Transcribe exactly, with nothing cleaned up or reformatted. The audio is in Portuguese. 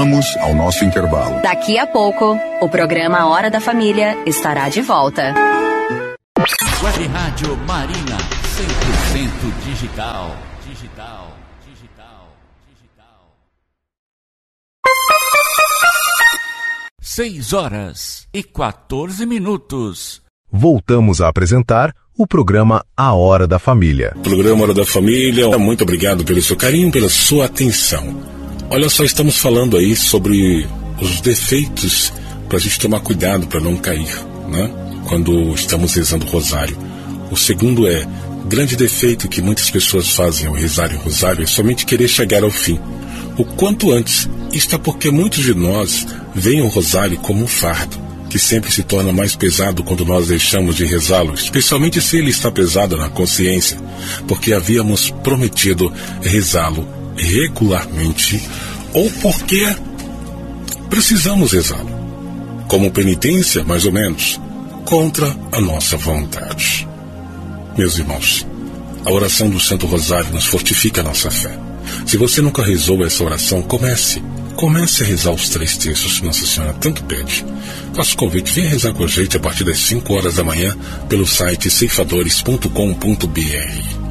Vamos ao nosso intervalo. Daqui a pouco, o programa Hora da Família estará de volta. Web Rádio Marina, cem por cento digital. Digital, digital, digital. Seis horas e quatorze minutos. Voltamos a apresentar o programa A Hora da Família. Programa Hora da Família, muito obrigado pelo seu carinho, pela sua atenção. Olha só, estamos falando aí sobre os defeitos para a gente tomar cuidado para não cair, né? Quando estamos rezando o rosário. O segundo é, grande defeito que muitas pessoas fazem ao rezar o rosário é somente querer chegar ao fim, o quanto antes. Isto é porque muitos de nós veem o rosário como um fardo, que sempre se torna mais pesado quando nós deixamos de rezá-lo, especialmente se ele está pesado na consciência, porque havíamos prometido rezá-lo regularmente, ou porque precisamos rezá-lo, como penitência, mais ou menos, contra a nossa vontade. Meus irmãos, a oração do Santo Rosário nos fortifica a nossa fé. Se você nunca rezou essa oração, comece. Comece a rezar os três terços que Nossa Senhora tanto pede. Faço convite, venha rezar com a gente a partir das cinco horas da manhã pelo site ceifadores ponto com ponto br.